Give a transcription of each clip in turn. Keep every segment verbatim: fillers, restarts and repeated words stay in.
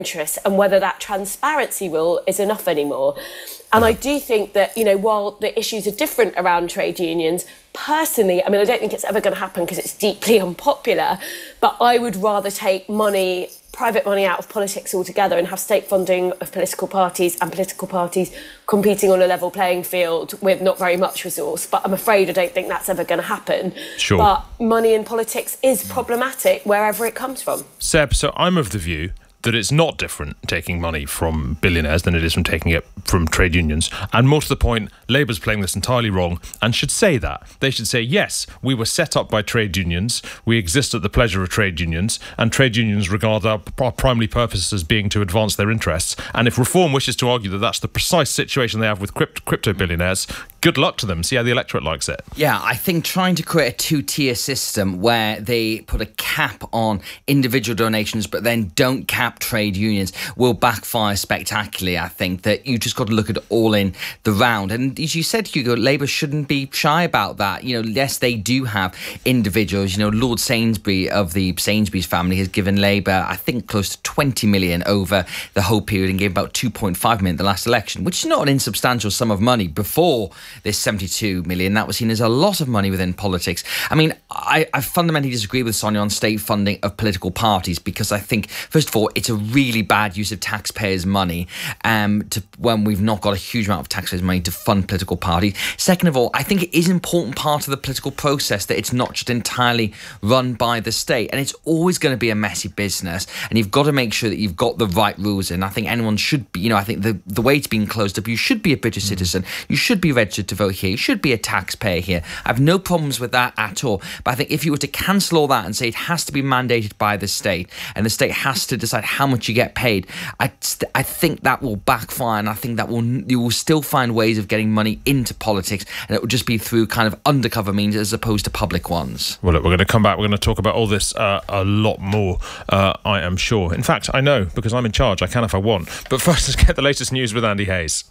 interests and whether that transparency rule is enough anymore. And I do think that, you know, while the issues are different around trade unions, personally, I mean, I don't think it's ever going to happen because it's deeply unpopular, but I would rather take money, private money out of politics altogether and have state funding of political parties and political parties competing on a level playing field with not very much resource. But I'm afraid I don't think that's ever going to happen. Sure. But money in politics is problematic wherever it comes from. Seb, so I'm of the view that it's not different taking money from billionaires than it is from taking it from trade unions. And more to the point, Labour's playing this entirely wrong and should say that. They should say, yes, we were set up by trade unions, we exist at the pleasure of trade unions, and trade unions regard our, our primary purpose as being to advance their interests. And if Reform wishes to argue that that's the precise situation they have with crypt- crypto billionaires, good luck to them. See how the electorate likes it. Yeah, I think trying to create a two-tier system where they put a cap on individual donations but then don't cap trade unions will backfire spectacularly. I think that you just got to look at all in the round. And as you said, Hugo, Labour shouldn't be shy about that. You know, yes, they do have individuals. You know, Lord Sainsbury of the Sainsbury's family has given Labour, I think, close to twenty million over the whole period and gave about two point five million the last election, which is not an insubstantial sum of money. Before this seventy-two million, that was seen as a lot of money within politics. I mean, I, I fundamentally disagree with Sonia on state funding of political parties because I think, first of all, it's a really bad use of taxpayers' money um, to, when we've not got a huge amount of taxpayers' money to fund political parties. Second of all, I think it is an important part of the political process that it's not just entirely run by the state, and it's always going to be a messy business, and you've got to make sure that you've got the right rules in. I think anyone should be, you know, I think the, the way it's been closed up, you should be a British citizen, you should be registered to vote here, you should be a taxpayer here. I have no problems with that at all, but I think if you were to cancel all that and say it has to be mandated by the state, and the state has to decide how much you get paid, I, st- I think that will backfire, and I think that will you will still find ways of getting money into politics, and it will just be through kind of undercover means as opposed to public ones. Well, look, we're going to come back. We're going to talk about all this uh, a lot more, uh, I am sure. In fact, I know, because I'm in charge. I can if I want. But first, let's get the latest news with Andy Hayes.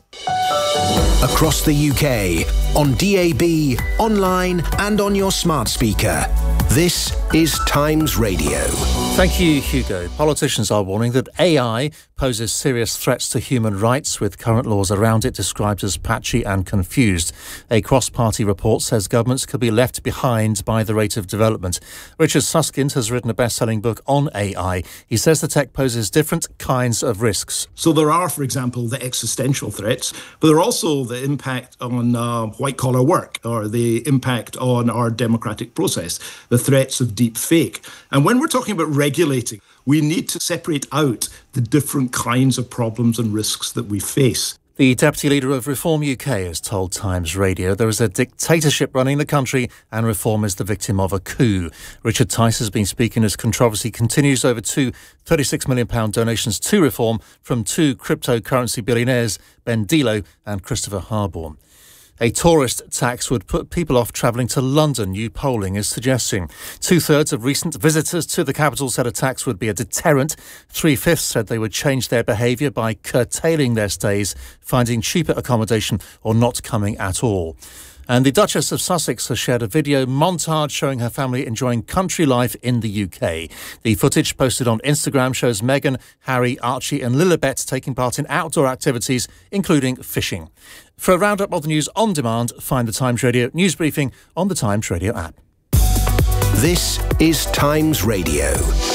Across the U K, on D A B, online and on your smart speaker. This is Times Radio. Thank you, Hugo. Politicians are warning that A I poses serious threats to human rights, with current laws around it described as patchy and confused. A cross-party report says governments could be left behind by the rate of development. Richard Susskind has written a best-selling book on A I. He says the tech poses different kinds of risks. So there are, for example, the existential threats, but there are also the impact on uh, white-collar work, or the impact on our democratic process, the threats of deep fake. And when we're talking about regulating, we need to separate out the different kinds of problems and risks that we face. The Deputy Leader of Reform U K has told Times Radio there is a dictatorship running the country and Reform is the victim of a coup. Richard Tice has been speaking as controversy continues over two thirty-six million pounds donations to Reform from two cryptocurrency billionaires, Ben Dilo and Christopher Harborne. A tourist tax would put people off travelling to London, new polling is suggesting. Two-thirds of recent visitors to the capital said a tax would be a deterrent. Three-fifths said they would change their behaviour by curtailing their stays, finding cheaper accommodation or not coming at all. And the Duchess of Sussex has shared a video montage showing her family enjoying country life in the U K. The footage posted on Instagram shows Meghan, Harry, Archie and Lilibet taking part in outdoor activities, including fishing. For a roundup of the news on demand, find the Times Radio news briefing on the Times Radio app. This is Times Radio.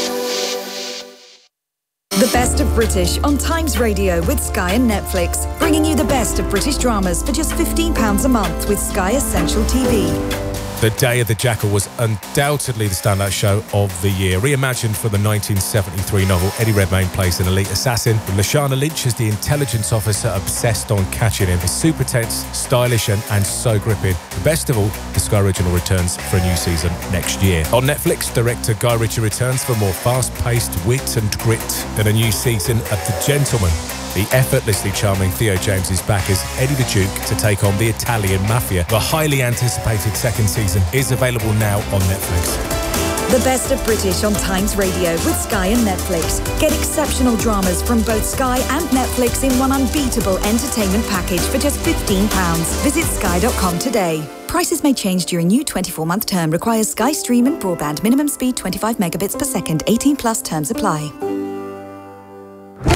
The Best of British on Times Radio with Sky and Netflix, bringing you the best of British dramas for just fifteen pounds a month with Sky Essential T V. The Day of the Jackal was undoubtedly the standout show of the year. Reimagined for the nineteen seventy-three novel, Eddie Redmayne plays an elite assassin, with Lashana Lynch as the intelligence officer obsessed on catching him. He's super tense, stylish and, and so gripping. The best of all, the Sky Original returns for a new season next year. On Netflix, director Guy Ritchie returns for more fast-paced wit and grit than a new season of The Gentleman. The effortlessly charming Theo James is back as Eddie the Duke to take on the Italian mafia. The highly anticipated second season is available now on Netflix. The Best of British on Times Radio with Sky and Netflix. Get exceptional dramas from both Sky and Netflix in one unbeatable entertainment package for just fifteen pounds. Visit sky dot com today. Prices may change during new twenty-four month term. Requires Sky Stream and broadband. Minimum speed twenty-five megabits per second. eighteen plus terms apply.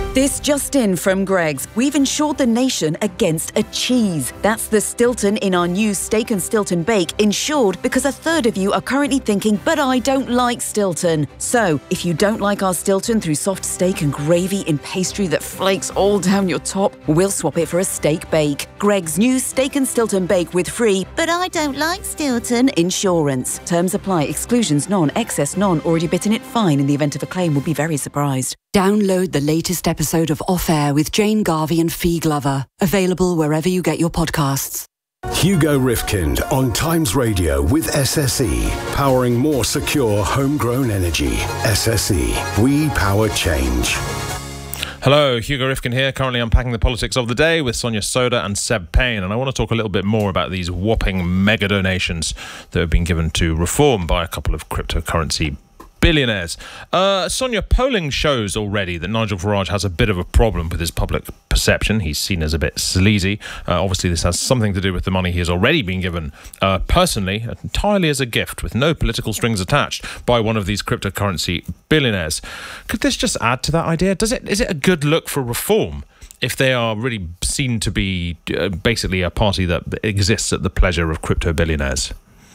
This just in from Greggs. We've insured the nation against a cheese. That's the Stilton in our new Steak and Stilton Bake, insured because a third of you are currently thinking, but I don't like Stilton. So, if you don't like our Stilton through soft steak and gravy in pastry that flakes all down your top, we'll swap it for a steak bake. Greggs' new Steak and Stilton Bake with free, but I don't like Stilton insurance. Terms apply. Exclusions none. Excess none. Already bitten it fine. In the event of a claim, will be very surprised. Download the latest episode of Off Air with Jane Garvey and Fee Glover. Available wherever you get your podcasts. Hugo Rifkind on Times Radio with S S E. Powering more secure homegrown energy. S S E. We power change. Hello, Hugo Rifkin here, currently unpacking the politics of the day with Sonia Soda and Seb Payne, and I want to talk a little bit more about these whopping mega donations that have been given to Reform by a couple of cryptocurrency billionaires. Uh, Sonia, polling shows already that Nigel Farage has a bit of a problem with his public perception. He's seen as a bit sleazy. Uh, obviously, this has something to do with the money he has already been given uh, personally, entirely as a gift, with no political strings attached, by one of these cryptocurrency billionaires. Could this just add to that idea? Does it? Is it a good look for Reform if they are really seen to be uh, basically a party that exists at the pleasure of crypto billionaires?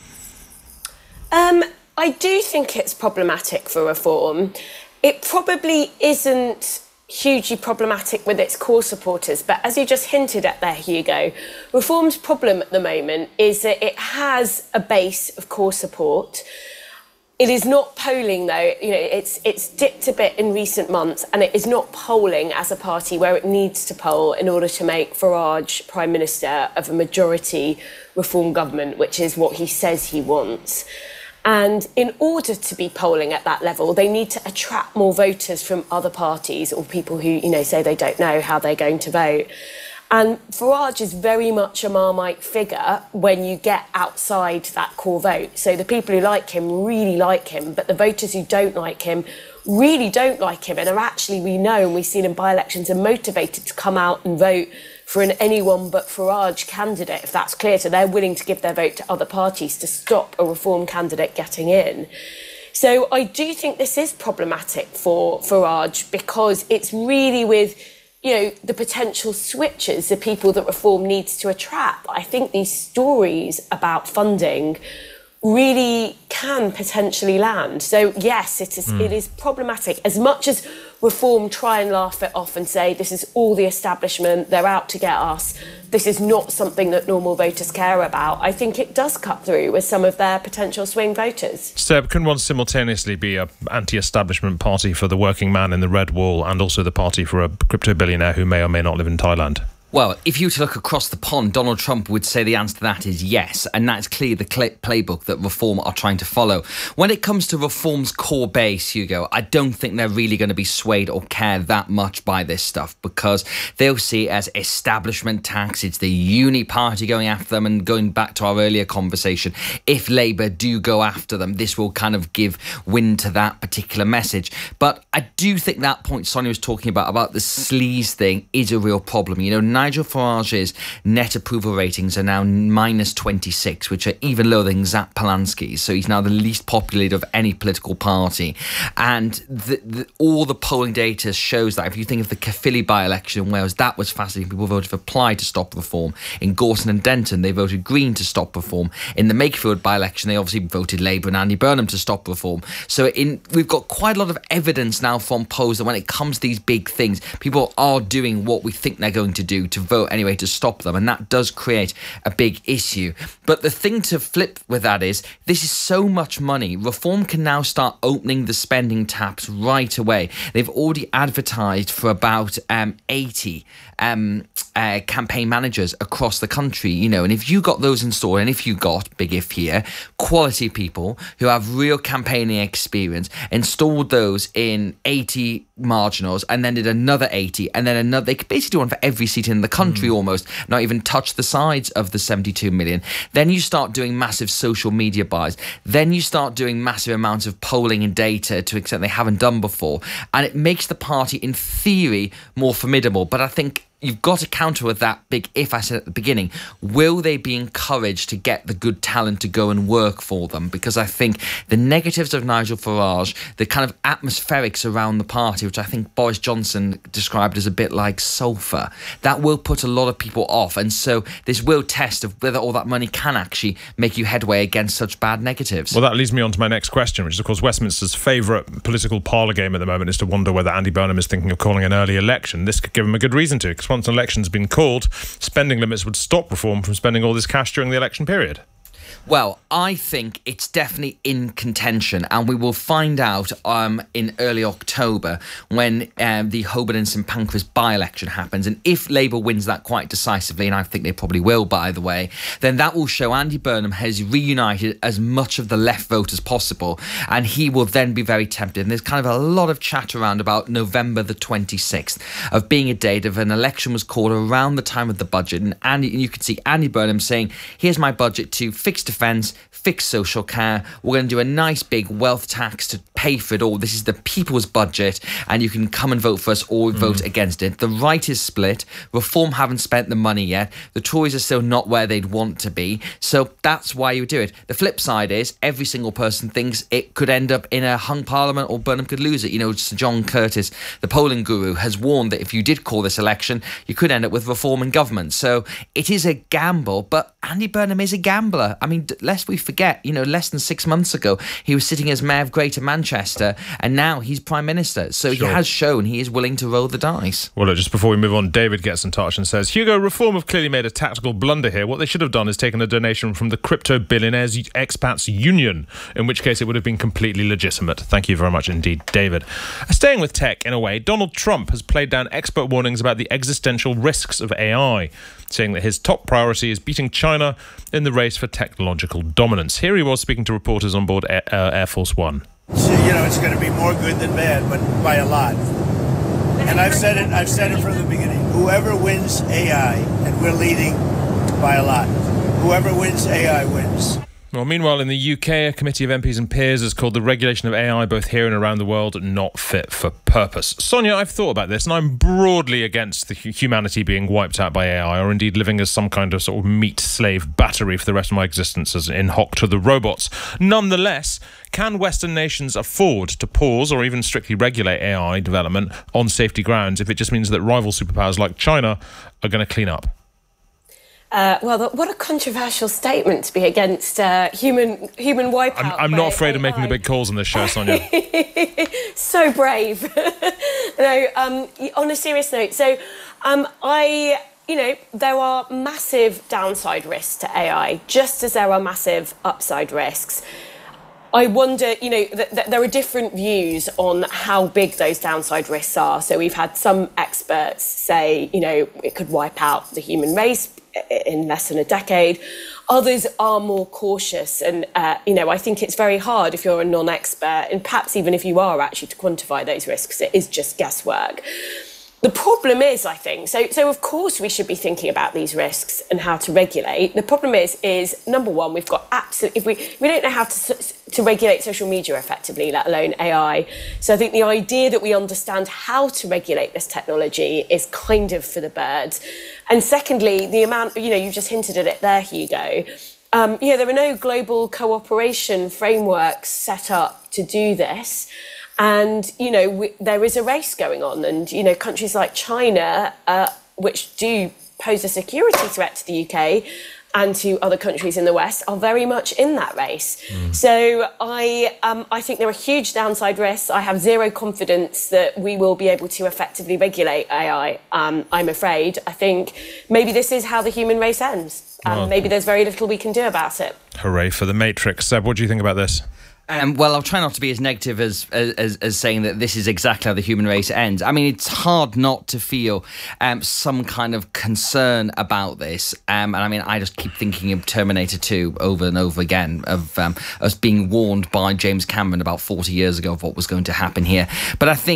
Um... I do think it's problematic for Reform. It probably isn't hugely problematic with its core supporters, but as you just hinted at there, Hugo, Reform's problem at the moment is that it has a base of core support. It is not polling, though. You know, it's it's dipped a bit in recent months, and it is not polling as a party where it needs to poll in order to make Farage Prime Minister of a majority Reform government, which is what he says he wants. And in order to be polling at that level, they need to attract more voters from other parties or people who, you know, say they don't know how they're going to vote. And Farage is very much a Marmite figure when you get outside that core vote. So the people who like him really like him, but the voters who don't like him really don't like him and are actually, we know, and we've seen in by-elections, are motivated to come out and vote for an anyone but Farage candidate, if that's clear. So they're willing to give their vote to other parties to stop a Reform candidate getting in. So I do think this is problematic for Farage because it's really with, you know, the potential switchers, the people that Reform needs to attract. I think these stories about funding really can potentially land. So yes, it is, mm. it is problematic. As much as Reform try and laugh it off and say this is all the establishment, they're out to get us, this is not something that normal voters care about, I think it does cut through with some of their potential swing voters. Seb, can one simultaneously be an anti-establishment party for the working man in the red wall and also the party for a crypto billionaire who may or may not live in Thailand? Well, if you were to look across the pond, Donald Trump would say the answer to that is yes, and that's clearly the playbook that Reform are trying to follow. When it comes to Reform's core base, Hugo, I don't think they're really going to be swayed or care that much by this stuff because they'll see it as establishment tax. It's the uni party going after them, and going back to our earlier conversation, if Labour do go after them, this will kind of give wind to that particular message. But I do think that point Sonia was talking about, about the sleaze thing, is a real problem. You know, Nigel Farage's net approval ratings are now minus twenty-six, which are even lower than Zap Polanski's. So he's now the least popular leader of any political party. And the, the, all the polling data shows that. If you think of the Caerphilly by-election in Wales, that was fascinating. People voted for Plaid to stop Reform. In Gorton and Denton, they voted Green to stop Reform. In the Makerfield by-election, they obviously voted Labour and Andy Burnham to stop Reform. So in, we've got quite a lot of evidence now from polls that when it comes to these big things, people are doing what we think they're going to do to vote anyway to stop them, and that does create a big issue. But the thing to flip with that is this is so much money. Reform can now start opening the spending taps right away. They've already advertised for about um, eighty um, uh, campaign managers across the country, you know, and if you got those installed, and if you got, big if here, quality people who have real campaigning experience, installed those in eighty marginals, and then did another eighty, and then another, they could basically do one for every seat in the country mm. almost, not even touch the sides of the seventy-two million. Then you start doing massive social media buys. Then you start doing massive amounts of polling and data to an extent they haven't done before. And it makes the party, in theory, more formidable. But I think you've got to counter with that big if I said at the beginning. Will they be encouraged to get the good talent to go and work for them? Because I think the negatives of Nigel Farage, the kind of atmospherics around the party, which I think Boris Johnson described as a bit like sulphur, that will put a lot of people off. And so this will test of whether all that money can actually make you headway against such bad negatives. Well, that leads me on to my next question, which is, of course, Westminster's favourite political parlour game at the moment is to wonder whether Andy Burnham is thinking of calling an early election. This could give him a good reason to, because once an election's been called, spending limits would stop Reform from spending all this cash during the election period. Well, I think it's definitely in contention, and we will find out um, in early October when um, the Holborn and St Pancras by-election happens. And if Labour wins that quite decisively, and I think they probably will, by the way, then that will show Andy Burnham has reunited as much of the left vote as possible, and he will then be very tempted. And there's kind of a lot of chat around about November the twenty-sixth of being a date of an election was called around the time of the budget. And Andy, you could see Andy Burnham saying, here's my budget to fix defence, fix social care. We're going to do a nice big wealth tax to pay for it all. This is the people's budget, and you can come and vote for us or vote mm. against it. The right is split. Reform haven't spent the money yet. The Tories are still not where they'd want to be. So that's why you do it. The flip side is every single person thinks it could end up in a hung parliament or Burnham could lose it. You know, Sir John Curtis, the polling guru, has warned that if you did call this election, you could end up with Reform in government. So it is a gamble, but Andy Burnham is a gambler. I mean, lest we forget, you know, less than six months ago, he was sitting as Mayor of Greater Manchester, and now he's Prime Minister. So sure. He has shown he is willing to roll the dice. Well, look, just before we move on, David gets in touch and says, Hugo, Reform have clearly made a tactical blunder here. What they should have done is taken a donation from the Crypto Billionaires Expats Union, in which case it would have been completely legitimate. Thank you very much indeed, David. Staying with tech, in a way, Donald Trump has played down expert warnings about the existential risks of A I, saying that his top priority is beating China in the race for technological dominance. Here he was speaking to reporters on board Air, uh, Air Force One. So, you know, it's going to be more good than bad, but by a lot. And I've said it, I've said it from the beginning. Whoever wins A I, and we're leading by a lot, whoever wins A I wins. Well, meanwhile, in the U K, a committee of M Ps and peers has called the regulation of A I, both here and around the world, not fit for purpose. Sonia, I've thought about this, and I'm broadly against the humanity being wiped out by A I, or indeed living as some kind of sort of meat-slave battery for the rest of my existence, as in hoc to the robots. Nonetheless, can Western nations afford to pause or even strictly regulate A I development on safety grounds if it just means that rival superpowers like China are going to clean up? Uh, well, what a controversial statement to be against uh, human human wipeout. I'm, I'm not afraid A I. Of making the big calls on this show, Sonia. So brave. No, um, on a serious note, so um, I, you know, there are massive downside risks to A I, just as there are massive upside risks. I wonder, you know, th- th- there are different views on how big those downside risks are. So we've had some experts say, you know, it could wipe out the human race in less than a decade. Others are more cautious. And, uh, you know, I think it's very hard if you're a non-expert, and perhaps even if you are actually, to quantify those risks. It is just guesswork. The problem is, I think, so so of course we should be thinking about these risks and how to regulate. The problem is, is number one, we've got absolutely, if we, we don't know how to, to regulate social media effectively, let alone A I. So I think the idea that we understand how to regulate this technology is kind of for the birds. And secondly, the amount, you know, you just hinted at it there, Hugo. Um, you know, there are no global cooperation frameworks set up to do this. And, you know, we, there is a race going on. And, you know, countries like China, uh, which do pose a security threat to the U K and to other countries in the West, are very much in that race. Mm. So I, um, I think there are huge downside risks. I have zero confidence that we will be able to effectively regulate A I, um, I'm afraid. I think maybe this is how the human race ends. And well, maybe there's very little we can do about it. Hooray for the Matrix. Seb, what do you think about this? Um, well, I'll try not to be as negative as, as as saying that this is exactly how the human race ends. I mean, it's hard not to feel um, some kind of concern about this. Um, and I mean, I just keep thinking of Terminator two over and over again, of um, us being warned by James Cameron about forty years ago of what was going to happen here. But I think,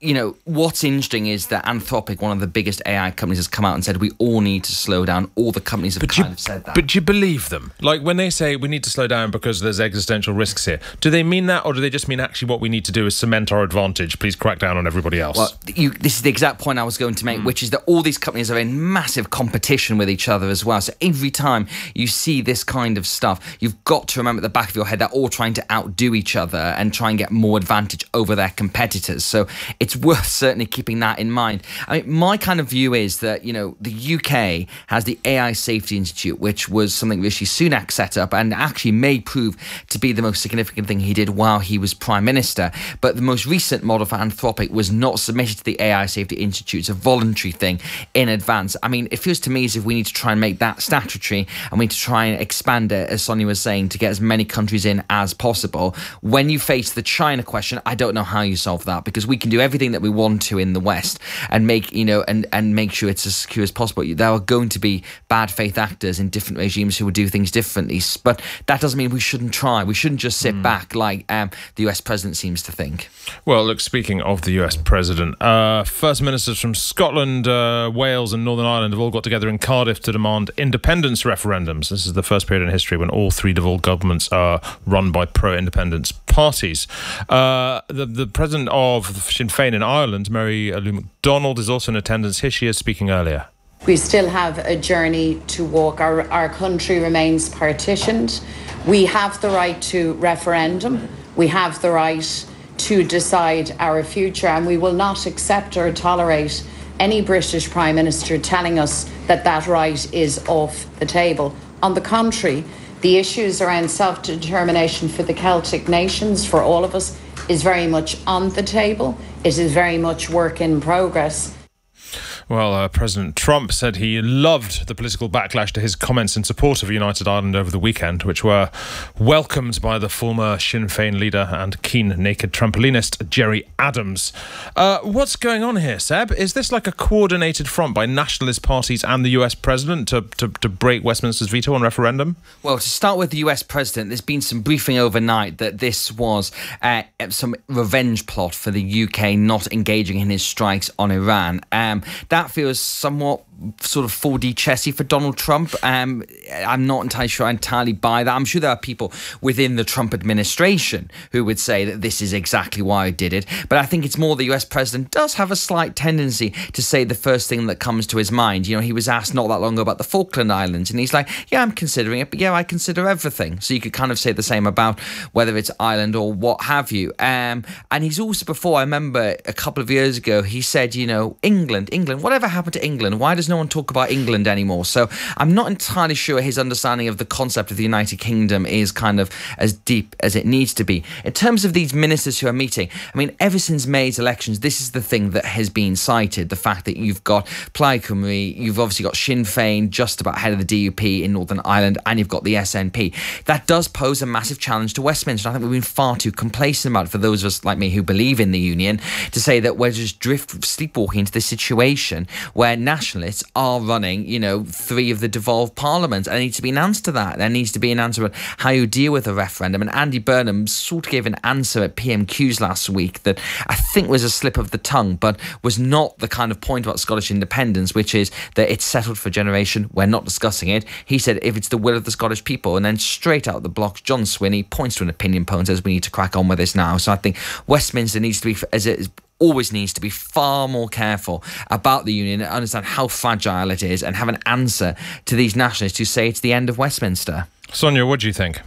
you know, what's interesting is that Anthropic, one of the biggest A I companies, has come out and said we all need to slow down. All the companies have but kind you, of said that. But do you believe them? Like, when they say we need to slow down because there's existential risks here, do they mean that, or do they just mean actually what we need to do is cement our advantage? Please crack down on everybody else. Well, you, this is the exact point I was going to make, mm. which is that all these companies are in massive competition with each other as well. So every time you see this kind of stuff, you've got to remember at the back of your head they're all trying to outdo each other and try and get more advantage over their competitors. So it's worth certainly keeping that in mind. I mean, my kind of view is that, you know, the U K has the A I Safety Institute, which was something Rishi Sunak set up and actually may prove to be the most significant thing he did while he was Prime Minister. But the most recent model for Anthropic was not submitted to the A I Safety Institute. It's a voluntary thing in advance. I mean, it feels to me as if we need to try and make that statutory, and we need to try and expand it, as Sonia was saying, to get as many countries in as possible. When you face the China question, I don't know how you solve that, because we can do everything that we want to in the West and make, you know, and, and make sure it's as secure as possible. There are going to be bad faith actors in different regimes who will do things differently, but that doesn't mean we shouldn't try. We shouldn't just sit mm. back like um, the U S president seems to think. Well, look, speaking of the U S president, uh, first ministers from Scotland, uh, Wales and Northern Ireland have all got together in Cardiff to demand independence referendums. This is the first period in history when all three devolved governments are run by pro-independence parties. Uh, the, the president of Sinn Féin in Ireland, Mary Lou McDonald, is also in attendance. Here she is speaking earlier. We still have a journey to walk. Our, our country remains partitioned. We have the right to referendum. We have the right to decide our future, and we will not accept or tolerate any British Prime Minister telling us that that right is off the table. On the contrary, the issues around self-determination for the Celtic nations, for all of us, is very much on the table. It is very much work in progress. Well, uh, President Trump said he loved the political backlash to his comments in support of United Ireland over the weekend, which were welcomed by the former Sinn Féin leader and keen naked trampolinist Gerry Adams. Uh, what's going on here, Seb? Is this like a coordinated front by nationalist parties and the U S president to, to, to break Westminster's veto on referendum? Well, to start with the U S president, there's been some briefing overnight that this was uh, some revenge plot for the U K not engaging in his strikes on Iran. Um, that feels somewhat sort of four D chessy for Donald Trump. Um, I'm not entirely sure I entirely buy that. I'm sure there are people within the Trump administration who would say that this is exactly why I did it. But I think it's more the U S president does have a slight tendency to say the first thing that comes to his mind. You know, he was asked not that long ago about the Falkland Islands, and he's like, yeah, I'm considering it, but yeah, I consider everything. So you could kind of say the same about whether it's Ireland or what have you. Um, and he's also, before, I remember a couple of years ago, he said, you know, England, England, whatever happened to England? Why does no one talk about England anymore? So I'm not entirely sure his understanding of the concept of the United Kingdom is kind of as deep as it needs to be. In terms of these ministers who are meeting, I mean, ever since May's elections, this is the thing that has been cited, the fact that you've got Plaid Cymru, you've obviously got Sinn Féin just about ahead of the D U P in Northern Ireland, and you've got the S N P. That does pose a massive challenge to Westminster. I think we've been far too complacent about it, for those of us like me who believe in the union, to say that we're just drift sleepwalking into this situation where nationalists are running, you know, three of the devolved parliaments. And there needs to be an answer to that. There needs to be an answer about how you deal with a referendum. And Andy Burnham sort of gave an answer at P M Qs last week that I think was a slip of the tongue, but was not the kind of point about Scottish independence, which is that it's settled for a generation. We're not discussing it. He said, if it's the will of the Scottish people, and then straight out the blocks, John Swinney points to an opinion poll and says we need to crack on with this now. So I think Westminster needs to be, as it is, always needs to be far more careful about the union and understand how fragile it is and have an answer to these nationalists who say it's the end of Westminster. Sonia, what do you think?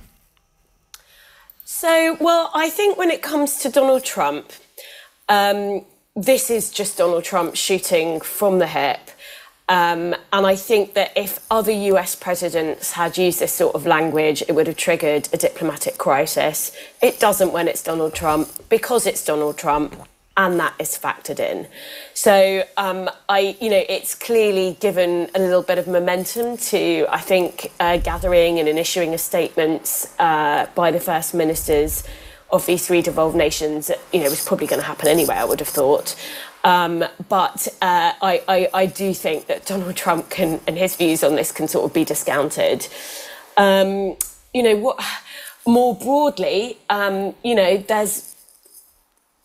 So, well, I think when it comes to Donald Trump, um, this is just Donald Trump shooting from the hip. Um, and I think that if other U S presidents had used this sort of language, it would have triggered a diplomatic crisis. It doesn't when it's Donald Trump, because it's Donald Trump. And that is factored in. So, um, I, you know, it's clearly given a little bit of momentum to, I think, uh, gathering and in issuing of statements uh, by the first ministers of these three devolved nations. You know, it was probably going to happen anyway, I would have thought. Um, but uh, I, I, I do think that Donald Trump can, and his views on this can sort of be discounted. Um, you know, what more broadly, um, you know, there's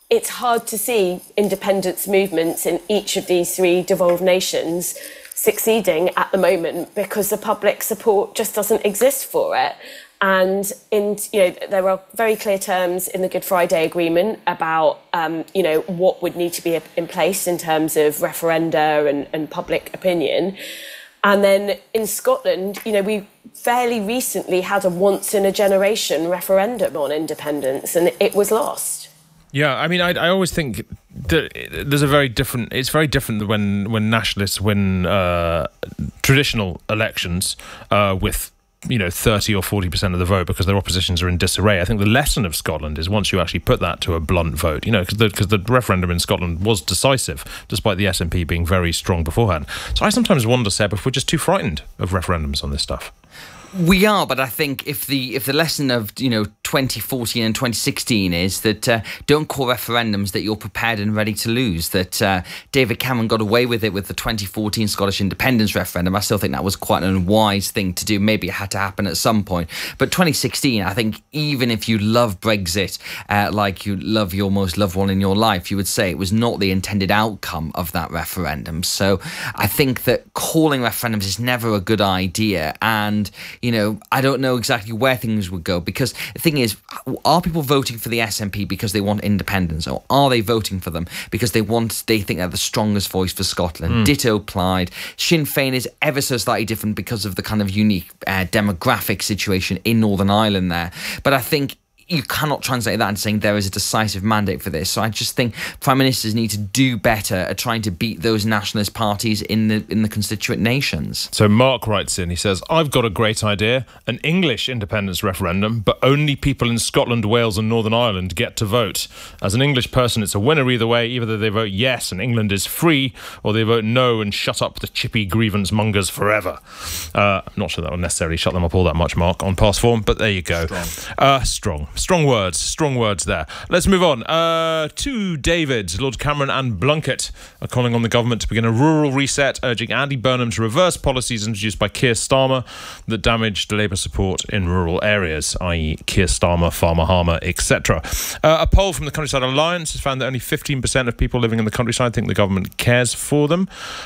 it's hard to see independence movements in each of these three devolved nations succeeding at the moment because the public support just doesn't exist for it. And in, you know, there are very clear terms in the Good Friday Agreement about, um, you know, what would need to be in place in terms of referenda and, and public opinion. And then in Scotland, you know, we fairly recently had a once-in-a-generation referendum on independence, and it was lost. Yeah, I mean, I, I always think that there's a very different. It's very different when when nationalists win uh, traditional elections uh, with, you know, thirty or forty percent of the vote because their oppositions are in disarray. I think the lesson of Scotland is once you actually put that to a blunt vote, you know, because the, because the referendum in Scotland was decisive, despite the S N P being very strong beforehand. So I sometimes wonder, Seb, if we're just too frightened of referendums on this stuff. We are, but I think if the if the lesson of, you know, twenty fourteen and twenty sixteen is that uh, don't call referendums that you're prepared and ready to lose, that uh, David Cameron got away with it with the twenty fourteen Scottish independence referendum. I still think that was quite an unwise thing to do. Maybe it had to happen at some point. But twenty sixteen, I think even if you love Brexit uh, like you love your most loved one in your life, you would say it was not the intended outcome of that referendum. So I think that calling referendums is never a good idea. And you know, I don't know exactly where things would go, because the thing is, are people voting for the S N P because they want independence, or are they voting for them because they want, they think they're the strongest voice for Scotland? Mm. Ditto Plaid. Sinn Féin is ever so slightly different because of the kind of unique uh, demographic situation in Northern Ireland there. But I think you cannot translate that into saying there is a decisive mandate for this. So I just think prime ministers need to do better at trying to beat those nationalist parties in the in the constituent nations. So Mark writes in, he says, I've got a great idea, an English independence referendum, but only people in Scotland, Wales and Northern Ireland get to vote. As an English person, it's a winner either way. Either they vote yes and England is free, or they vote no and shut up the chippy grievance mongers forever. Uh, I'm not sure that will necessarily shut them up all that much, Mark, on past form, but there you go. Strong. Uh, strong. Strong words, strong words there. Let's move on uh, to David. Lord Cameron and Blunkett are calling on the government to begin a rural reset, urging Andy Burnham to reverse policies introduced by Keir Starmer that damaged Labour support in rural areas, that is. Keir Starmer, Farmer Harmer, et cetera. Uh, a poll from the Countryside Alliance has found that only fifteen percent of people living in the countryside think the government cares for them.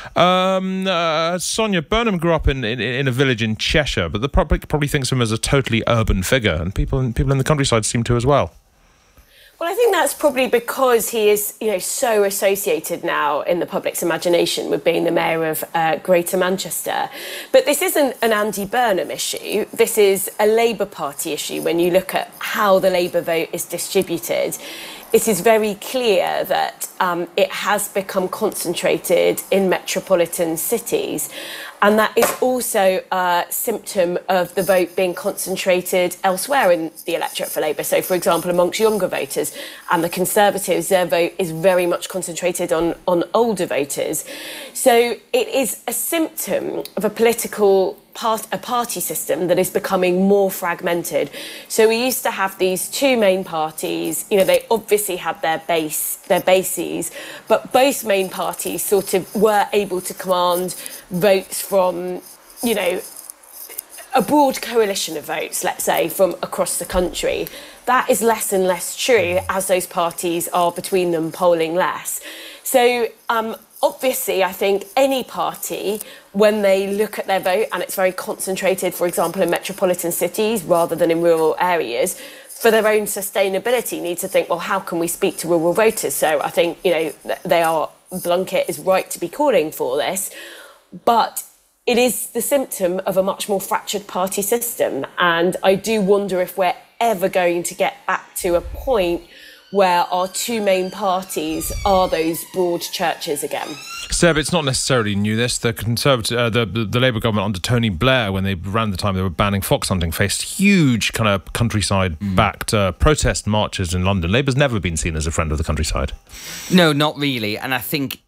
Um, uh, Sonia, Burnham grew up in, in, in a village in Cheshire, but the public probably thinks of him as a totally urban figure, and people in, people in the countryside seem to as well. Well, I think that's probably because he is, you know, so associated now in the public's imagination with being the mayor of uh, Greater Manchester. But this isn't an Andy Burnham issue. This is a Labour Party issue. When you look at how the Labour vote is distributed, it is very clear that um, it has become concentrated in metropolitan cities. And that is also a symptom of the vote being concentrated elsewhere in the electorate for Labour. So, for example, amongst younger voters and the Conservatives, their vote is very much concentrated on, on older voters. So it is a symptom of a political part, a party system that is becoming more fragmented. So we used to have these two main parties. You know, they obviously had their base, their bases, but both main parties sort of were able to command votes from, you know, a broad coalition of votes, let's say, from across the country. That is less and less true as those parties are between them polling less. So um, obviously, I think any party, when they look at their vote and it's very concentrated, for example, in metropolitan cities rather than in rural areas, for their own sustainability, need to think, well, how can we speak to rural voters? So I think, you know, they are, Blunkett is right to be calling for this, but it is the symptom of a much more fractured party system. And I do wonder if we're ever going to get back to a point where our two main parties are those broad churches again. Seb, it's not necessarily new, this. The Conservative, uh, the, the, the Labour government under Tony Blair, when they ran the time they were banning fox hunting, faced huge kind of countryside-backed mm. uh, protest marches in London. Labour's never been seen as a friend of the countryside. No, not really. And I think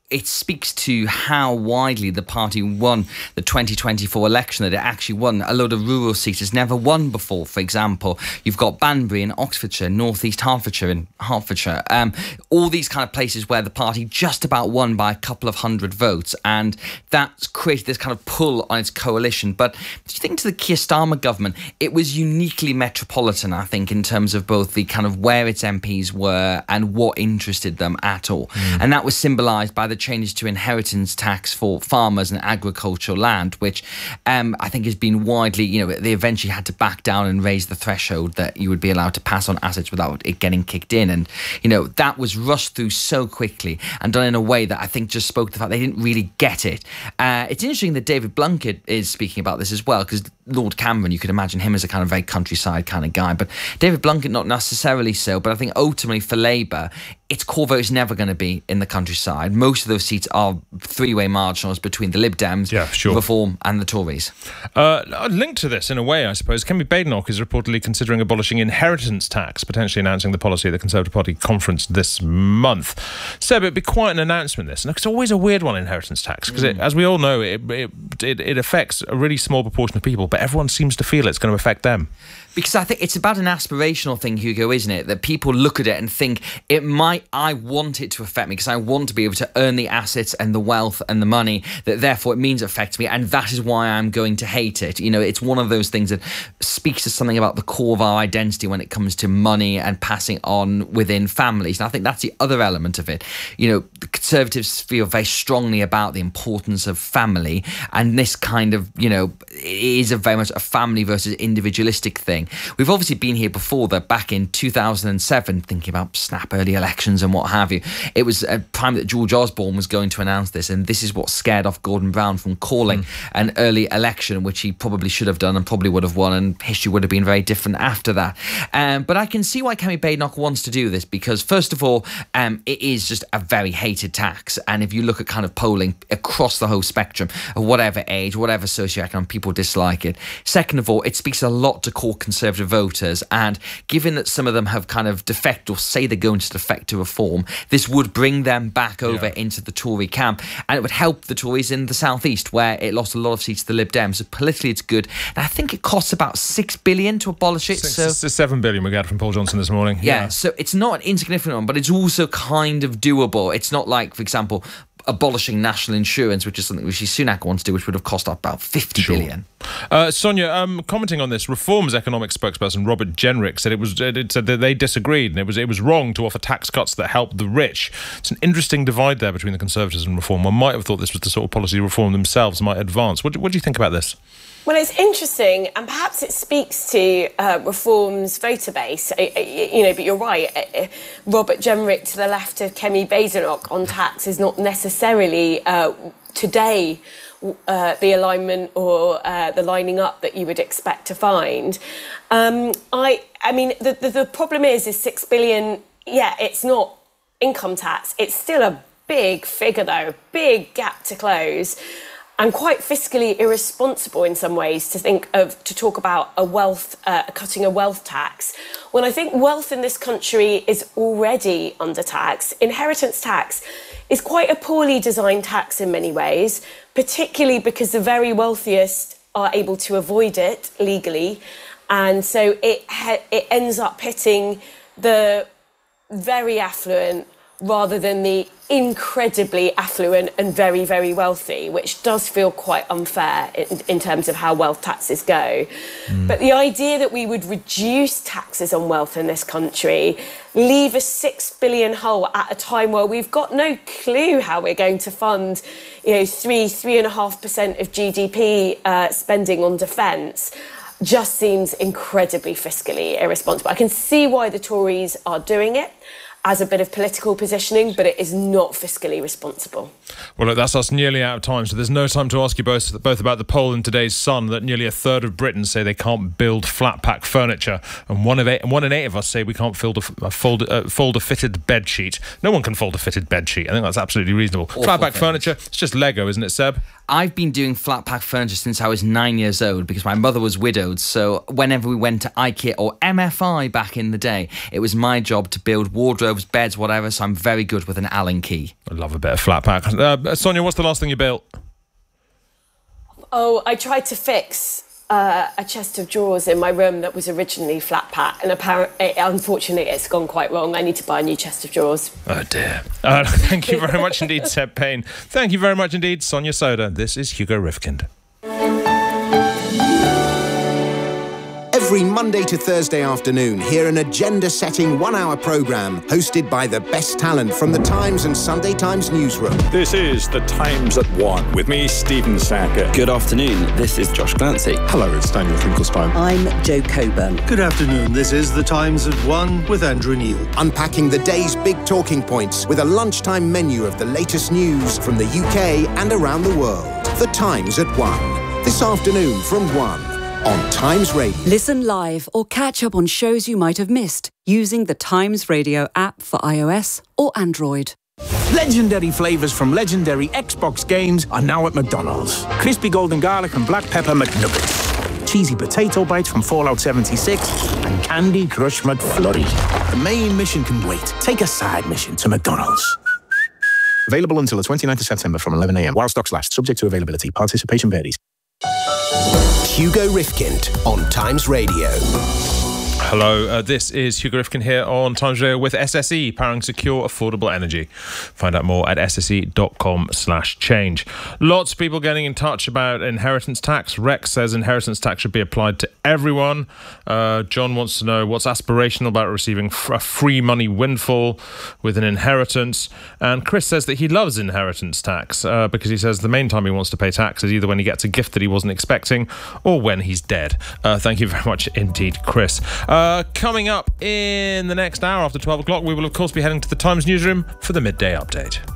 it speaks to how widely the party won the twenty twenty-four election, that it actually won a load of rural seats it's never won before. For example, you've got Banbury in Oxfordshire, North East Hertfordshire in Hertfordshire, um, all these kind of places where the party just about won by a couple of hundred votes, and that's created this kind of pull on its coalition. But do you think to the Keir Starmer government, it was uniquely metropolitan, I think, in terms of both the kind of where its M Ps were and what interested them at all. Mm. And that was symbolised by the changes to inheritance tax for farmers and agricultural land, which um, I think has been widely, you know, they eventually had to back down and raise the threshold that you would be allowed to pass on assets without it getting kicked in. And, you know, that was rushed through so quickly and done in a way that I think just spoke to the fact they didn't really get it. Uh, it's interesting that David Blunkett is speaking about this as well, because Lord Cameron, you could imagine him as a kind of very countryside kind of guy, but David Blunkett not necessarily so. But I think ultimately for Labour, its core vote is never going to be in the countryside. Most of those seats are three-way marginals between the Lib Dems, yeah, sure. Reform and the Tories. Uh, linked to this, in a way, I suppose, Kemi Badenoch is reportedly considering abolishing inheritance tax, potentially announcing the policy at the Conservative Party conference this month. Seb, it'd be quite an announcement, this. And it's always a weird one, inheritance tax, because mm. as we all know, it, it, it, it affects a really small proportion of people, but everyone seems to feel it's going to affect them. Because I think it's about an aspirational thing, Hugo, isn't it? That people look at it and think, it might, I want it to affect me because I want to be able to earn the assets and the wealth and the money, that therefore it means it affects me, and that is why I'm going to hate it. You know, it's one of those things that speaks to something about the core of our identity when it comes to money and passing on within families. And I think that's the other element of it. You know, the Conservatives feel very strongly about the importance of family, and this kind of, you know, is a very much a family versus individualistic thing. We've obviously been here before, that back in two thousand seven, thinking about snap early elections and what have you. It was a time that George Osborne was going to announce this, and this is what scared off Gordon Brown from calling mm. an early election, which he probably should have done and probably would have won, and history would have been very different after that. Um, but I can see why Kemi Badenoch wants to do this, because first of all, um, it is just a very hated tax. And if you look at kind of polling across the whole spectrum of whatever age, whatever socioeconomic, people dislike it. Second of all, it speaks a lot to core Conservative voters, and given that some of them have kind of defect or say they're going to defect to Reform, this would bring them back over yeah. into the Tory camp, and it would help the Tories in the South East, where it lost a lot of seats to the Lib Dems. So politically it's good, and I think it costs about six billion to abolish it. Six, so seven billion we got from Paul Johnson this morning. Yeah, yeah, so it's not an insignificant one, but it's also kind of doable. It's not like, for example, abolishing national insurance, which is something Rishi Sunak wants to do, which would have cost about fifty sure. billion. Uh, Sonia, um, commenting on this, Reform's economic spokesperson Robert Jenrick said it was it said that they disagreed, and it was it was wrong to offer tax cuts that help the rich. It's an interesting divide there between the Conservatives and Reform. One might have thought this was the sort of policy Reform themselves might advance. What, what do you think about this? Well, it's interesting, and perhaps it speaks to uh, Reform's voter base, uh, you know, but you're right. Uh, Robert Jenrick to the left of Kemi Badenoch on tax is not necessarily uh, today uh, the alignment or uh, the lining up that you would expect to find. Um, I, I mean, the, the, the problem is, is six billion, yeah, it's not income tax. It's still a big figure, though, a big gap to close. And quite fiscally irresponsible in some ways to think of, to talk about a wealth, uh, cutting a wealth tax, when I think wealth in this country is already under tax. Inheritance tax is quite a poorly designed tax in many ways, particularly because the very wealthiest are able to avoid it legally. And so it, ha- it ends up hitting the very affluent rather than the incredibly affluent and very, very wealthy, which does feel quite unfair in, in terms of how wealth taxes go. Mm. But the idea that we would reduce taxes on wealth in this country, leave a six billion hole at a time where we've got no clue how we're going to fund, you know, three, three and a half percent of G D P uh, spending on defence, just seems incredibly fiscally irresponsible. I can see why the Tories are doing it as a bit of political positioning, but it is not fiscally responsible. Well, look, that's us nearly out of time, so there's no time to ask you both, both about the poll in today's Sun that nearly a third of Britons say they can't build flat-pack furniture, and one of eight, one in eight of us say we can't fold a, fold, uh, fold a fitted bed sheet. No one can fold a fitted bed sheet. I think that's absolutely reasonable. Flat-pack furniture, it's just Lego, isn't it, Seb? I've been doing flat pack furniture since I was nine years old because my mother was widowed. So whenever we went to IKEA or M F I back in the day, it was my job to build wardrobes, beds, whatever. So I'm very good with an Allen key. I love a bit of flat pack. Uh, Sonia, what's the last thing you built? Oh, I tried to fix uh, a chest of drawers in my room that was originally flat pack, and apparently, unfortunately, it's gone quite wrong. I need to buy a new chest of drawers. Oh dear. Uh, thank you very much indeed, Seb Payne. Thank you very much indeed, Sonia Soda. This is Hugo Rifkind. Every Monday to Thursday afternoon, hear an agenda-setting one-hour programme hosted by the best talent from the Times and Sunday Times newsroom. This is The Times at One, with me, Stephen Sacker. Good afternoon, this is Josh Glancy. Hello, it's Daniel Finkelstein. I'm Jo Coburn. Good afternoon, this is The Times at One with Andrew Neil. Unpacking the day's big talking points with a lunchtime menu of the latest news from the U K and around the world. The Times at One. This afternoon from one. On Times Radio. Listen live or catch up on shows you might have missed using the Times Radio app for iOS or Android. Legendary flavours from legendary Xbox games are now at McDonald's. Crispy golden garlic and black pepper McNuggets. Cheesy potato bites from Fallout seventy-six and Candy Crush McFlurry. The main mission can wait. Take a side mission to McDonald's. Available until the twenty-ninth of September from eleven a m while stocks last, subject to availability. Participation varies. Hugo Rifkind on Times Radio. Hello, uh, this is Hugo Rifkind here on Times Radio with S S E, powering secure, affordable energy. Find out more at sse.com slash change. Lots of people getting in touch about inheritance tax. Rex says inheritance tax should be applied to everyone. Uh, John wants to know what's aspirational about receiving f- a free money windfall with an inheritance. And Chris says that he loves inheritance tax uh, because he says the main time he wants to pay tax is either when he gets a gift that he wasn't expecting or when he's dead. Uh, thank you very much indeed, Chris. Uh, coming up in the next hour after twelve o'clock, we will of course be heading to the Times newsroom for the midday update.